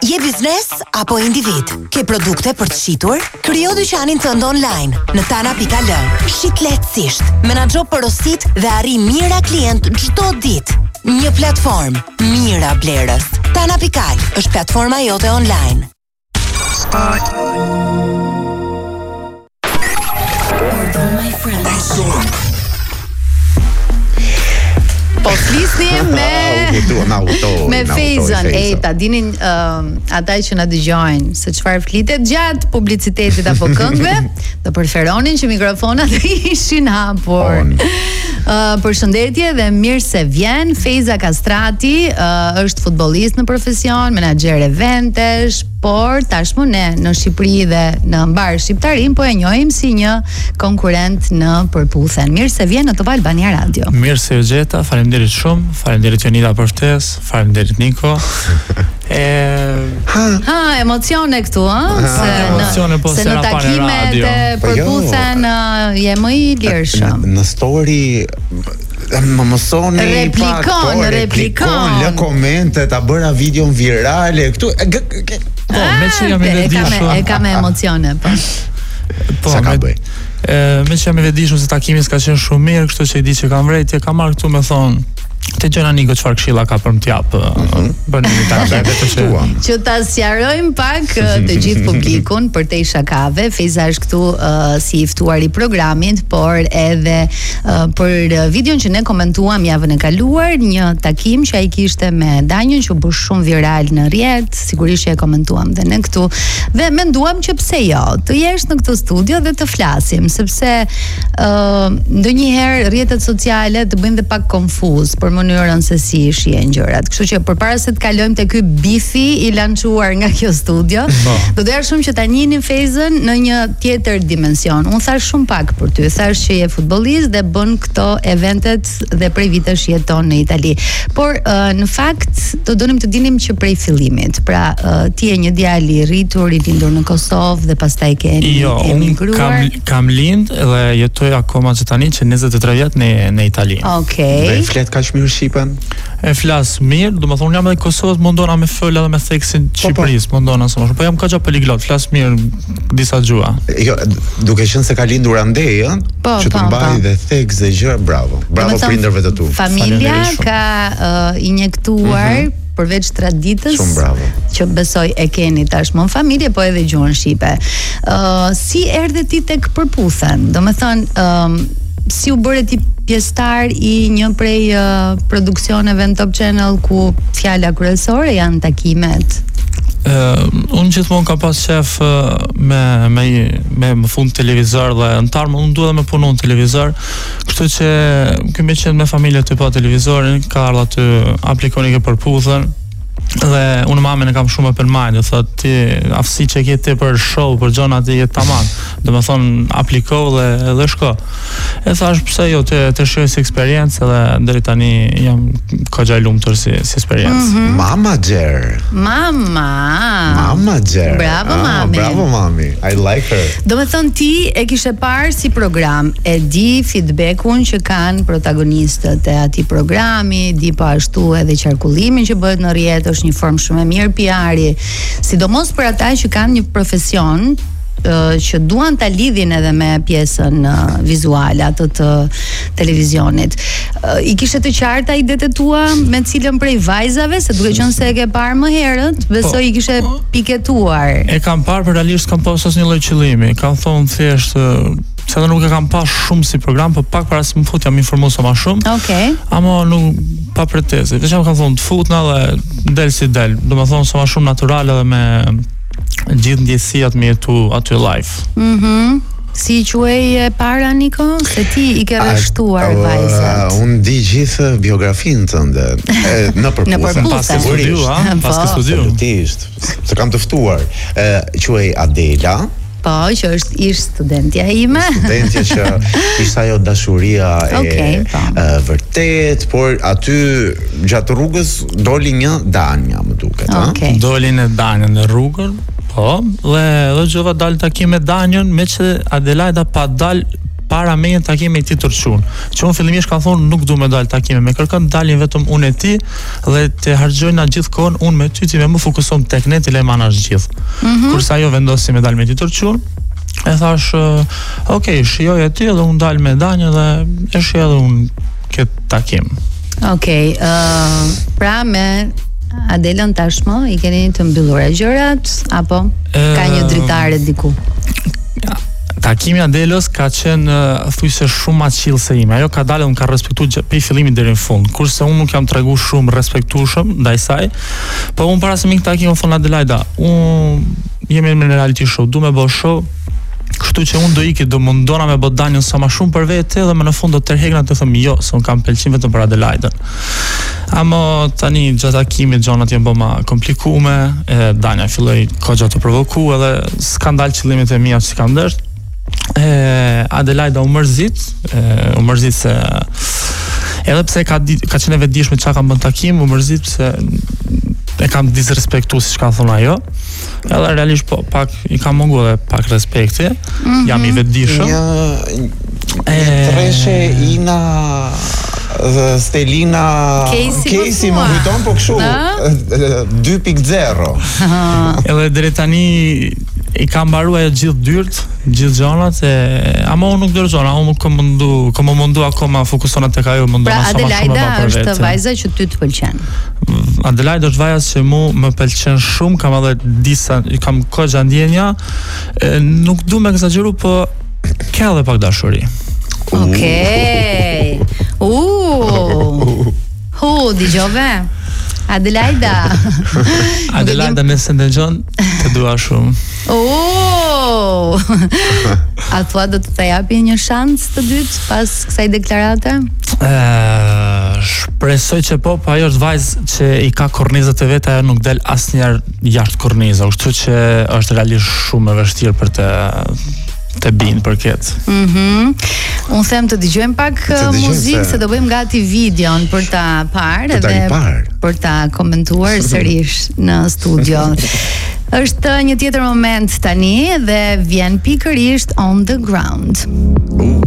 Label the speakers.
Speaker 1: Je biznes apo individ, ke produkte për të shitur? Krijo dyqanin tënd online në tana.al. Shit lehtësisht, menaxho porositë dhe arri mira klient çdo ditë. Një platformë, mira blerës. Tana.al është platforma jote online. My friend. Po flisnim me Fejzën. Ta dinin ata që na dëgjojnë se çfarë flitet gjatë publicitetit apo këngëve, do preferonin që mikrofonat ishin hapur. Përshëndetje dhe mirë se vjen. Fejza Kastrati është futbollist në profesion, menaxher eventesh, por tashmë ne në Shqipëri dhe në mbar shqiptarin po e njohim si një konkurrent në përputhen. Mirë se vjen në Top Albania Radio.
Speaker 2: Mirë se u gjeta, faleminderit shumë, faleminderit Jonida për ftesë, faleminderit Niko.
Speaker 1: Emocione këtu,
Speaker 2: se
Speaker 1: në takimet e përputhen je më i lirshëm.
Speaker 3: Në story më mësoni replikon, lë komente, ta bëra videon virale këtu.
Speaker 2: Me që jam i vedishëm.
Speaker 1: E ka me emocione, po.
Speaker 3: Sa ka bëj?
Speaker 2: Me që jam i vedishëm se takimi s'ka qenë shumë mirë, kështu që i di që kam vrejtje, kam marrë këtu me thonë te gjëna Niko çfarë këshilla ka për më t'jap bën një takim
Speaker 1: që ta sqarojmë pak të gjithë publikun për te shakave. Fejza është këtu si i ftuar i programit, por edhe për videon që ne komentuam javën e kaluar, një takim që ai kishte me Danjën që u bë shumë viral në rrjet, sigurisht që e komentuam dhe ne këtu dhe menduam që pse jo të jesh në këtë studio dhe të flasim, sepse ndonjëherë rrjetet sociale të bëjnë dhe pak konfuz për mënyrën se si shihen gjërat. Kështu që përpara se të kalojmë te ky bifi i lançuar nga kjo studio, do doja shumë që ta njihnin Fejzën në një tjetër dimension. Unë thash shumë pak për ty, thash që je futbollist dhe bën këto eventet dhe prej vitesh jeton në Itali. Por në fakt do donim të dinim që prej fillimit. Pra ti je një djalë i rritur, i lindur në Kosovë dhe pastaj ke emigruar.
Speaker 2: Kam lind dhe jetoj akoma që tani që 23 vjet në Itali.
Speaker 1: Okej.
Speaker 3: Dhe flet kaq mirë shqipen?
Speaker 2: E flas mirë, do të thonë jam edhe Kosovës, mundona me fol edhe me theksin Shqipërisë, mundona sa më shumë. Po jam kaq poliglot, flas mirë disa gjuha.
Speaker 3: Jo, duke qenë se ka lindur andej, që të mbaj dhe theks dhe gjë, bravo. Bravo prindërve të tu.
Speaker 1: Familja ka injektuar përveç traditës që besoj e keni tashmë në familje, po edhe gjuhën shqipe. Si erdhe ti tek përputhen? Do me thënë, si u bëre ti pjesëtar i një prej produksioneve në Top Channel ku fjala kryesore janë takimet?
Speaker 2: Unë gjithmonë kam pas shef me fund televizor dhe në tarmë unë duhet me punu në televizor, kështu që këmë qenë me familje të pa televizorin, ka ardha të aplikoni ke përputhen dhe unë mamen e kam shumë për majnë, thot ti aftësi që ke ti për show, për gjona ti jetë taman, dhe me thonë apliko dhe shko. E thash pse jo të shkoj si eksperiencë dhe deri tani jam kogja i lumtur si eksperiencë.
Speaker 3: Mamager.
Speaker 1: Bravo mami.
Speaker 3: Bravo mami. I like her.
Speaker 1: Do me thonë ti e kishe parë si program, e di feedbackun që kanë protagonistët e atij programi, di po ashtu edhe qarkullimin që bëhet në rrjet, është një formë shumë e mirë PR-i, sidomos për ata që kanë një profesion që duan ta lidhin edhe me pjesën vizuale atë të televizionit. I kishe të qarta idetë tua me cilën prej vajzave, se duke qenë se e ke parë më herët, besoj i kishe piketuar.
Speaker 2: E kam parë, por realisht kam pas asnjë lloj qëllimi. Kam thonë thjesht se edhe nuk e kam pas shumë si program, por pak para se më fut jam informuar sa më shumë.
Speaker 1: Okej.
Speaker 2: Ama nuk pa pretezë. Vetëm kam thonë të futna dhe del si del. Domethënë sa më shumë natyral edhe me gjithë ndjesijat me jetu aty live.
Speaker 1: Si quaj e para, Niko? Se ti i ke rreshtuar vajzat.
Speaker 3: Unë di gjithë biografinë tënde në përputhen.
Speaker 2: Pas ke studiu, pas ke studiu.
Speaker 3: Absolutisht. Se kam të ftuar. Quaj Adela.
Speaker 1: Po, që është ish studentja ime.
Speaker 3: Studentja që ishte ajo dashuria vërtet, por aty gjatë rrugës doli një Danja, më duket.
Speaker 2: Doli në Danjën në rrugën, po, dhe gjova dalë takim me Danjën, me që Adelaida pa dalë para me takime ti Turçun. Që unë fillimisht kam thonë nuk du me dal takime me kërkon, dalin vetëm unë e ti dhe të harxojna gjithkohon unë me ty ti me më fokusom tek ne ti le manash gjithë. Kurse ajo vendosi me dal me ti Turçun, e thash, okay, shijoj e ti dhe unë dal me Danjë dhe e shijoj edhe unë këtë takim.
Speaker 1: Okej, pra me Adelën tashmë i keni të mbyllura gjërat apo ka një dritare diku?
Speaker 2: Takimi Adelës ka qenë thujse shumë më chill se ime. Ajo ka dalë, unë ka respektuar prej fillimit deri në fund. Kurse unë nuk jam treguar shumë respektueshëm ndaj saj. Po unë para se me këtë takim u thon Adelaida, unë jemi në reality show, du me bëj show. Kështu që unë do iki, do mundona me bë Danjën sa më shumë për vete dhe më në fund do të tërheqna të them jo, se unë kam pëlqim vetëm për Adelaidën. Ama tani gjatë takimit gjonat janë bë më komplikume, Danja filloi kogja të provokuar edhe skandal qëllimet e mia që kam ndër. Adelaida u mërzit se edhe pse ka qenë vetëdijshme çka kam bën takim, u mërzit se e kam disrespektuar siç ka thonë ajo. Edhe realisht po pak i kam mungu edhe pak respekti. Jam i vetëdijshëm.
Speaker 3: Treshe Ina Stelina Casey më kujton po kështu 2.0.
Speaker 2: Edhe deri tani i kam mbaruar gjithë dyrt, gjithë gjanat, ama unë nuk dorëzona, unë nuk më mundu akoma fokusona tek ajo, mundona sa më shumë për vetë.
Speaker 1: Pra Adelaida është vajza që ty të pëlqen.
Speaker 2: Adelaida është vajza që mu më pëlqen shumë, kam edhe kam kogja ndjenja, nuk du me egzageru, po ka edhe pak dashuri.
Speaker 1: Okej. Dëgjove. Adelaida
Speaker 2: nëse ndëgjon, të dua shumë.
Speaker 1: A thua do të japi një shans të dytë pas kësaj deklarate?
Speaker 2: Shpresoj që po, pa ajo është vajzë që i ka kornizat e veta, ajo nuk del asnjëherë jashtë kornizave, kështu që është realisht shumë e vështirë për të bind për këtë.
Speaker 1: Unë them të dëgjojmë pak muzikë, se do bëjmë gati videon për ta parë dhe për ta komentuar sërish në studio. Është një tjetër moment tani dhe vjen pikërisht On the Ground.